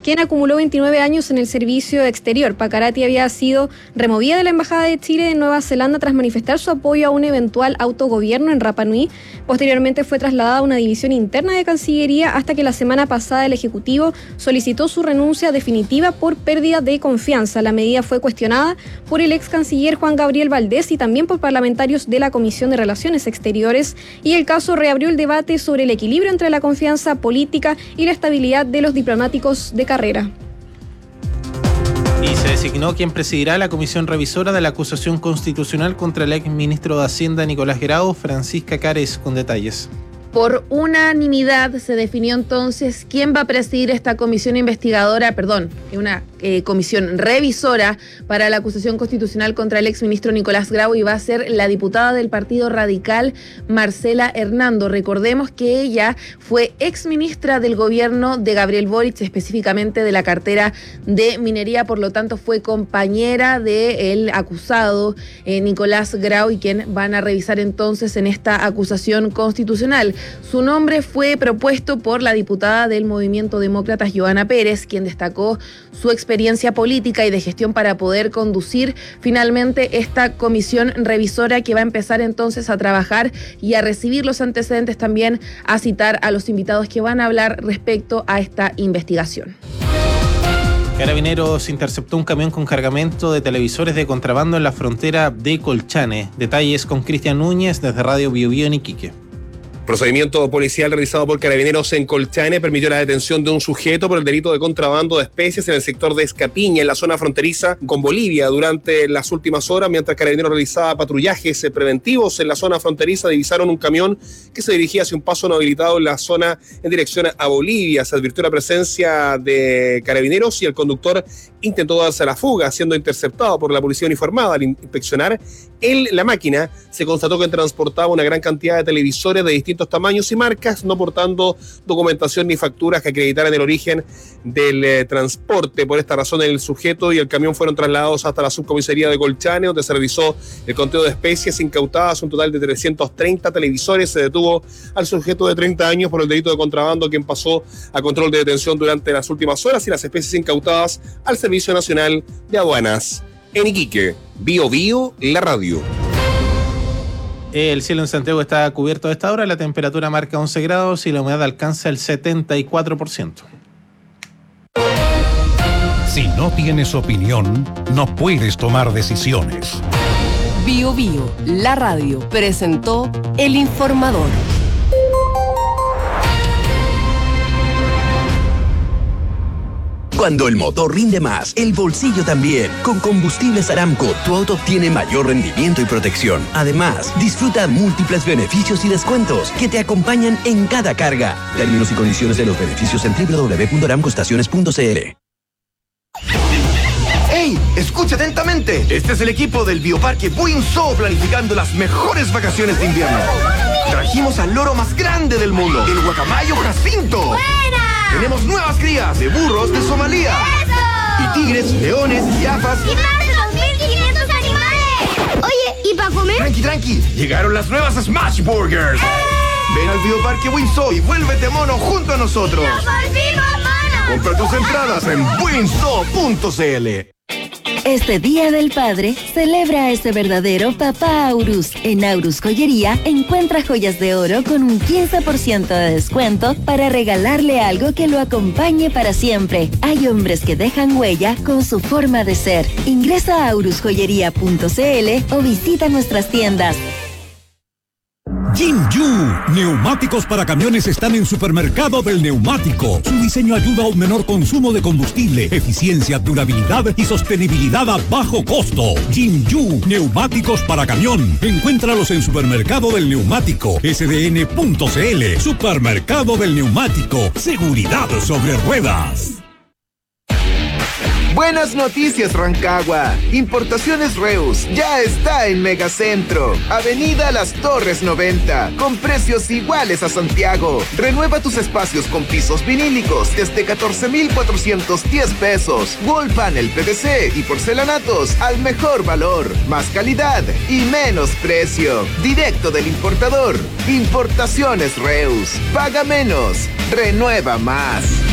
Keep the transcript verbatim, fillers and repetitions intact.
quien acumuló veintinueve años en el servicio exterior. Pacarati había sido removida de la Embajada de Chile en Nueva Zelanda tras manifestar su apoyo a un eventual autogobierno en Rapa Nui. Posteriormente fue trasladada a una división interna de Cancillería hasta que la semana pasada el Ejecutivo solicitó su renuncia definitiva por pérdida de confianza. La medida fue cuestionada por el ex canciller Juan Gabriel Valdés y también por parlamentarios de la Comisión de Relaciones Exteriores, y el caso reabrió el debate sobre el equilibrio entre la confianza política y la estabilidad de los diplomáticos de carrera. Y se designó quien presidirá la comisión revisora de la acusación constitucional contra el ex ministro de Hacienda Nicolás Grau, Francisca Cares, con detalles. Por unanimidad se definió entonces quién va a presidir esta comisión investigadora, perdón, una eh, comisión revisora para la acusación constitucional contra el exministro Nicolás Grau, y va a ser la diputada del Partido Radical, Marcela Hernando. Recordemos que ella fue exministra del gobierno de Gabriel Boric, específicamente de la cartera de minería, por lo tanto fue compañera del acusado eh, Nicolás Grau, y quien van a revisar entonces en esta acusación constitucional. Su nombre fue propuesto por la diputada del Movimiento Demócratas, Joana Pérez, quien destacó su experiencia política y de gestión para poder conducir finalmente esta comisión revisora, que va a empezar entonces a trabajar y a recibir los antecedentes, también a citar a los invitados que van a hablar respecto a esta investigación. Carabineros interceptó un camión con cargamento de televisores de contrabando en la frontera de Colchane. Detalles con Cristian Núñez desde Radio Bio Bio en Iquique. Procedimiento policial realizado por Carabineros en Colchane permitió la detención de un sujeto por el delito de contrabando de especies en el sector de Escapiña, en la zona fronteriza con Bolivia. Durante las últimas horas, mientras Carabineros realizaba patrullajes preventivos en la zona fronteriza, divisaron un camión que se dirigía hacia un paso no habilitado en la zona en dirección a Bolivia. Se advirtió la presencia de Carabineros y el conductor intentó darse a la fuga, siendo interceptado por la policía uniformada. Al inspeccionar en la máquina, se constató que transportaba una gran cantidad de televisores de distintos tamaños y marcas, no portando documentación ni facturas que acreditaran el origen del eh, transporte. Por esta razón, el sujeto y el camión fueron trasladados hasta la subcomisaría de Colchane, donde se revisó el conteo de especies incautadas, un total de trescientos treinta televisores. Se detuvo al sujeto de treinta años por el delito de contrabando, quien pasó a control de detención durante las últimas horas, y las especies incautadas al Servicio Nacional de Aduanas. En Iquique, Bio Bio, la radio. El cielo en Santiago está cubierto a esta hora, la temperatura marca once grados y la humedad alcanza el setenta y cuatro por ciento. Si no tienes opinión, no puedes tomar decisiones. Bio Bio, la radio, presentó El Informador. Cuando el motor rinde más, el bolsillo también. Con Combustibles Aramco, tu auto obtiene mayor rendimiento y protección. Además, disfruta múltiples beneficios y descuentos que te acompañan en cada carga. Términos y condiciones de los beneficios en doble u doble u doble u punto aramco estaciones punto c l. ¡Ey! Escucha atentamente. Este es el equipo del Bioparque Buinzo planificando las mejores vacaciones de invierno. Trajimos al loro más grande del mundo, el guacamayo Jacinto. ¡Buena! Tenemos nuevas crías de burros de Somalia. ¡Eso! Y tigres, leones, jirafas. ¡Y más de dos mil quinientos animales! Oye, ¿y para comer? Tranqui, tranqui. Llegaron las nuevas Smash Burgers. ¡Eh! Ven al Bioparque Buinzo y vuélvete mono junto a nosotros. ¡Nos volvimos monos! Compra tus entradas en buinzo punto c l. Este Día del Padre, celebra a ese verdadero papá Aurus. En Aurus Joyería, encuentra joyas de oro con un quince por ciento de descuento para regalarle algo que lo acompañe para siempre. Hay hombres que dejan huella con su forma de ser. Ingresa a aurus joyería punto c l o visita nuestras tiendas. Jinju, neumáticos para camiones están en Supermercado del Neumático. Su diseño ayuda a un menor consumo de combustible, eficiencia, durabilidad y sostenibilidad a bajo costo. Jinju, neumáticos para camión. Encuéntralos en Supermercado del Neumático, s d n punto c l. Supermercado del Neumático, seguridad sobre ruedas. Buenas noticias, Rancagua. Importaciones Reus ya está en Megacentro, Avenida Las Torres noventa, con precios iguales a Santiago. Renueva tus espacios con pisos vinílicos desde catorce mil cuatrocientos diez pesos. Wall panel P V C y porcelanatos al mejor valor, más calidad y menos precio. Directo del importador. Importaciones Reus. Paga menos, renueva más.